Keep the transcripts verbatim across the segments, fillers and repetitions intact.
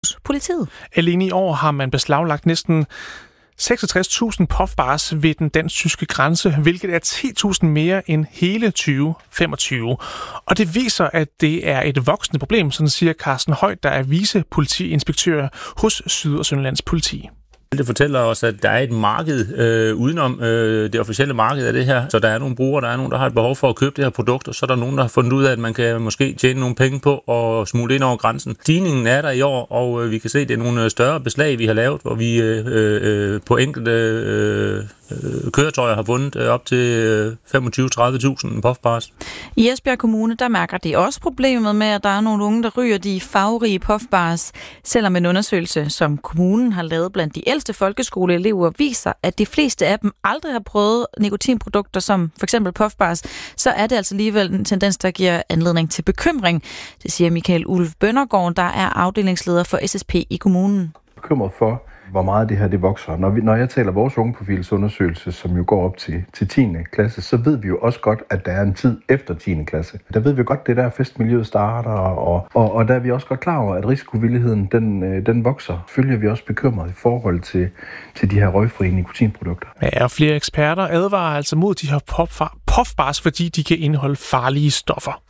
politiet. Alene i år har man beslaglagt næsten seksogtres tusind puffbars ved den dansk-tyske grænse, hvilket er ti tusind mere end hele tyve femogtyve. Og det viser, at det er et voksende problem, sådan siger Carsten Højt, der er vicepolitiinspektør hos Syd- og Sønderlands politi. Det fortæller os, at der er et marked øh, udenom øh, det officielle marked af det her. Så der er nogle brugere, der er nogen, der har et behov for at købe det her produkt, og så er der nogen, der har fundet ud af, at man kan måske tjene nogle penge på og smule ind over grænsen. Stigningen er der i år, og øh, vi kan se, at det er nogle større beslag, vi har lavet, hvor vi øh, øh, på enkelte øh, øh, køretøjer har vundet øh, op til øh, femogtyve til tredive tusind puffbars. I Esbjerg Kommune, der mærker de også problemet med, at der er nogle unge, der ryger de farverige puffbars, selvom en undersøgelse, som kommunen har lavet blandt de ældste folkeskoleelever, viser, at de fleste af dem aldrig har prøvet nikotinprodukter som for eksempel puffbars, så er det altså alligevel en tendens, der giver anledning til bekymring. Det siger Michael Ulf Bøndergaard, der er afdelingsleder for S S P i kommunen. Bekymret for, hvor meget det her det vokser. Når, vi, når jeg taler vores ungeprofilsundersøgelse, som jo går op til, til tiende klasse, så ved vi jo også godt, at der er en tid efter tiende klasse. Der ved vi godt, det der festmiljøet starter, og, og, og der er vi også godt klar over, at risikovilligheden den, den vokser. Følger vi også bekymret i forhold til, til de her røgfrie nikotinprodukter. Ja, og flere eksperter advarer altså mod de her puffbars, fordi de kan indeholde farlige stoffer.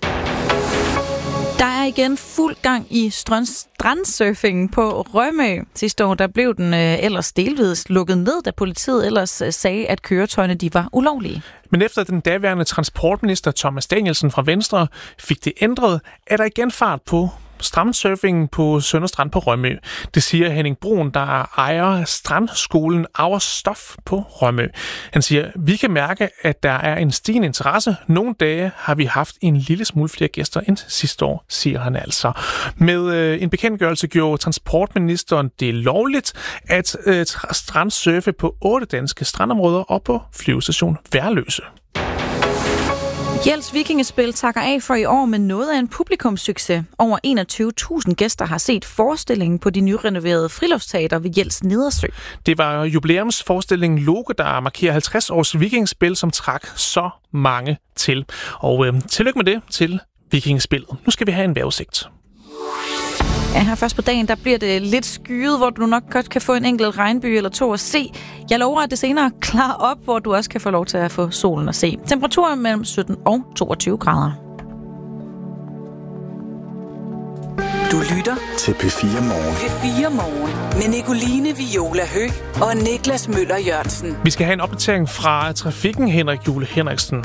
Der er igen fuld gang i strandsurfingen på Rømø. Sidste år der blev den øh, ellers delvis lukket ned, da politiet ellers øh, sagde, at køretøjerne de var ulovlige. Men efter den daværende transportminister Thomas Danielsen fra Venstre fik det ændret, er der igen fart på strandsurfingen på Sønderstrand på Rømø. Det siger Henning Brun, der ejer strandskolen Our Stof på Rømø. Han siger, vi kan mærke, at der er en stigende interesse. Nogle dage har vi haft en lille smule flere gæster end sidste år, siger han altså. Med øh, en bekendtgørelse gjorde transportministeren det lovligt at øh, strandsurfe på otte danske strandområder og på flyvestation Værløse. Jels Vikingespil takker af for i år med noget af en publikumssucces. Over enogtyve tusind gæster har set forestillingen på de nyrenoverede friluftsteater ved Jels Nedersø. Det var jubilæumsforestillingen Loke, der markerer halvtreds års vikingespil, som trak så mange til. Og øh, tillykke med det til Vikingespillet. Nu skal vi have en vejrudsigt. Ja, her først på dagen, der bliver det lidt skyet, hvor du nok godt kan få en enkelt regnby eller to at se. Jeg lover, at det senere klarer op, hvor du også kan få lov til at få solen at se. Temperaturen mellem sytten og toogtyve grader. Du lytter til P fire Morgen. P fire Morgen med Nicoline Viola Hø og Niklas Møller Jørgensen. Vi skal have en opdatering fra trafikken, Henrik Jule Henriksen.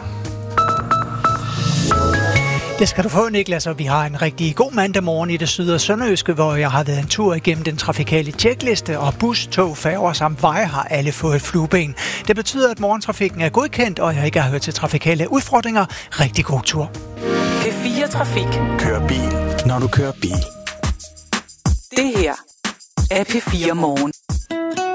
Det skal du få, Niklas, og vi har en rigtig god mandag morgen i det syd- og sønderjyske, hvor jeg har været en tur igennem den trafikale tjekliste, og bus, tog, færger samt veje har alle fået et flueben. Det betyder, at morgentrafikken er godkendt, og jeg ikke har hørt til trafikale udfordringer. Rigtig god tur. P fire Trafik. Kør bil, når du kører bil. Det her er P fire Morgen.